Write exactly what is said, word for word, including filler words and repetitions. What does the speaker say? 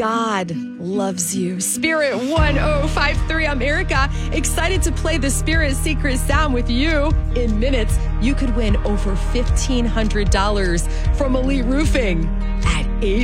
God loves you. Spirit one oh five three, I'm Erica. Excited to play the Spirit Secret Sound with you. In minutes, you could win over fifteen hundred dollars from Elite Roofing at